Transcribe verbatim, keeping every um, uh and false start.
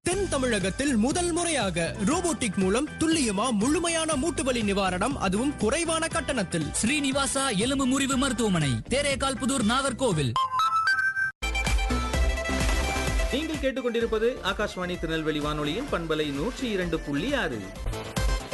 தென் தமிழகத்தில் முதல் முறையாக ரோபோட்டிக் மூலம் துல்லியமா முழுமையான மூட்டுவலி நிவாரணம், அதுவும் குறைவான கட்டணத்தில். ஸ்ரீனிவாசா எலும்பு முறிவு மருத்துவமனை, தேரேகால் புதூர், நாகர்கோவில். நீங்கள் கேட்டுக்கொண்டிருப்பது ஆகாஷ்வாணி திருநெல்வேலி வானொலியின் பண்பலை நூற்றி இரண்டு புள்ளி ஆறு.